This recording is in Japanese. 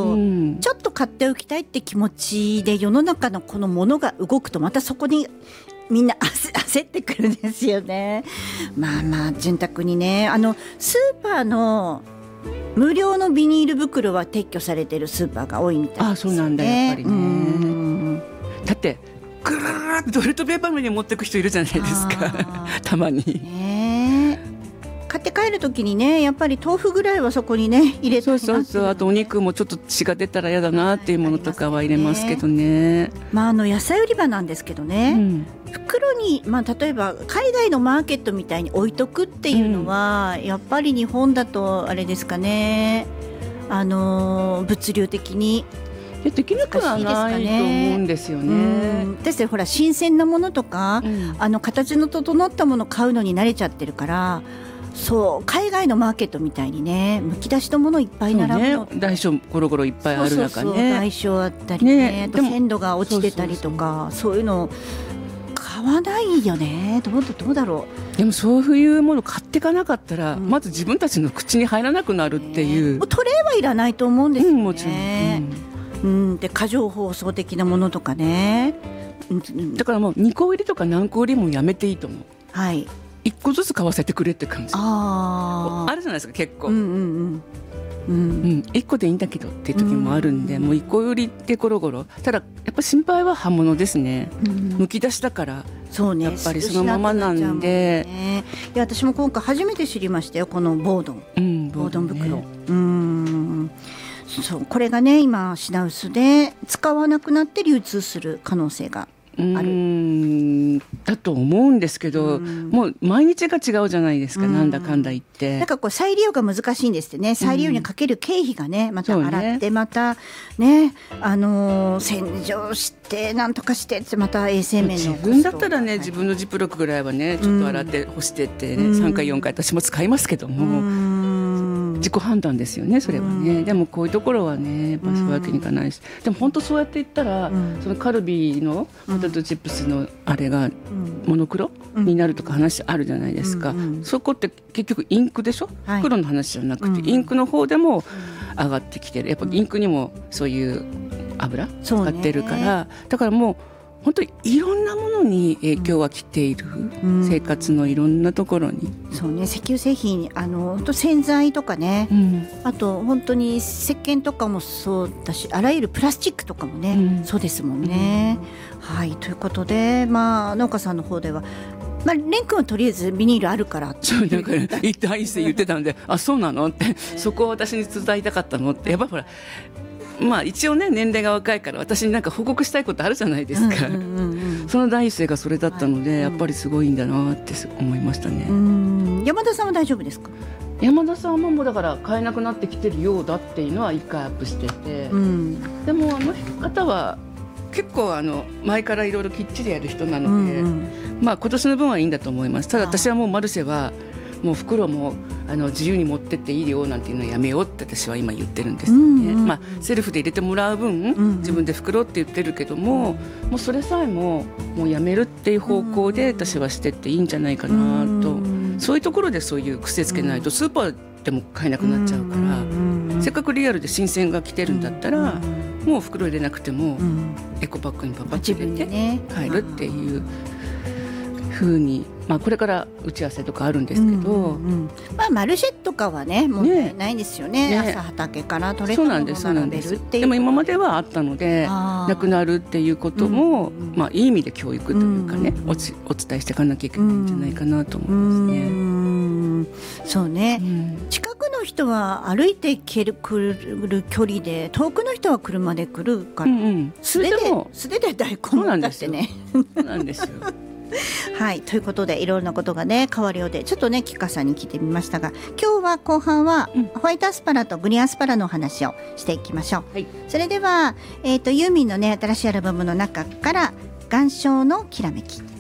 ど、ちょっと買っておきたいって気持ちで世の中のこのものが動くとまたそこにみんな焦ってくるんですよね。まあ潤沢にね、スーパーの無料のビニール袋は撤去されてるスーパーが多いみたいですよね。 そうなんだ、やっぱりね。だってぐるーっとトイレットペーパーに持ってく人いるじゃないですかたまに、 買って帰るときにね、やっぱり豆腐ぐらいはそこにね入れて、 あとお肉もちょっと血が出たら嫌だなっていうものとかは入れますけどね。 野菜売り場なんですけどね、袋に、例えば海外のマーケットみたいに置いとくっていうのは、やっぱり日本だとあれですかね、物流的にできなくはないと思うんですよね。 ですほら新鮮なものとか、形の整ったものを買うのに慣れちゃってるから、そう海外のマーケットみたいにね、むき出しのものいっぱい並ぶの、 大小ゴロゴロいっぱいある中ね、 大小あったりね、あと鮮度が落ちてたりとか、そういうの買わないよね。どうだろう。 でもそういうもの買っていかなかったら、まず自分たちの口に入らなくなるっていう、 トレーはいらないと思うんですよね。 もちろん、 で過剰包装的なものとかね、 だからもう2個売りとか何個売りもやめていいと思う。 1 個ずつ買わせてくれって感じ。あるじゃないですか、結構。1個でいいんだけどっていう時もあるんで、もう1個売りってゴロゴロ。ただやっぱ心配は刃物ですね。むき出しだから、やっぱりそのままなんで、 私も今回初めて知りましたよ、このボードン袋。そう、これがね今品薄で使わなくなって流通する可能性があるだと思うんですけど、もう毎日が違うじゃないですか、なんだかんだ言って。 なんかこう再利用が難しいんですってね。再利用にかける経費がね、また洗って、またね、洗浄してなんとかしてってまた衛生面の自分だったらね、自分のジップロックぐらいはねちょっと洗って干してってね、3回4回私も使いますけども、自己判断ですよね、それはね。でもこういうところはね、やっぱそういうわけにいかないし、でも本当そうやって言ったら、そのカルビーのポテトチップスのあれがモノクロになるとか話あるじゃないですか。そこって結局インクでしょ、黒の話じゃなくて、インクの方でも上がってきてる。やっぱインクにもそういう油使ってるから、だからもう本当にいろんなものに影響はきている、生活のいろんなところに。 そうね、石油製品、本当洗剤とかね、あと本当に石鹸とかもそうだし、あらゆるプラスチックとかもね、そうですもんね。ということで、農家さんの方では、レン君はとりあえずビニールあるからってそうだから言ってたんでそうなのって、そこを私に伝えたかったのって。やっぱりほら一応ね、年齢が若いから私になんか報告したいことあるじゃないですか。その第一声がそれだったので、やっぱりすごいんだなって思いましたね。 山田さんは大丈夫ですか？ 山田さんももうだから買えなくなってきてるようだっていうのは1回アップしてて、でもあの方は結構前からいろいろきっちりやる人なので、今年の分はいいんだと思います。ただ私はもうマルシェはもう袋も自由に持ってっていいよなんていうのはやめようって私は今言ってるんですよね。セルフで入れてもらう分、自分で袋って言ってるけども、もうそれさえももうやめるっていう方向で私はしてっていいんじゃないかなと。そういうところでそういう癖つけないとスーパーでも買えなくなっちゃうから、せっかくリアルで新鮮が来てるんだったら、もう袋入れなくてもエコバッグにパパッと入れて買えるっていう風に、これから打ち合わせとかあるんですけど、 マルシェとかはねもうないですよね。朝畑から取れたものを並べるっていう。 でも今まではあったので、なくなるっていうことも、いい意味で教育というかね、お伝えしていかなきゃいけないんじゃないかなと思いますね。 そうね、近くの人は歩いて来る距離で、遠くの人は車で来るから、素手で大根だってね。 そうなんですよということでいろんなことがね変わるようで、ちょっとねキカさんに聞いてみましたが、今日は後半はホワイトアスパラとグリーンアスパラのお話をしていきましょう。それではユーミンのね新しいアルバムの中から岩礁のきらめき。